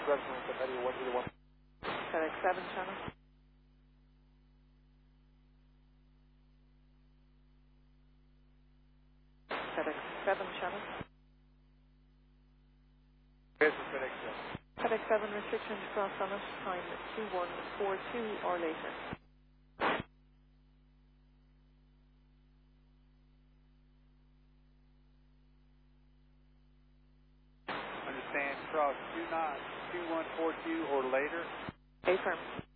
FedEx 7 channel. FedEx 7 channel. Yes, it's FedEx 7. FedEx 7 restriction to cross summit, time 2142 or later. Understand, cross 2142 or later. A firm.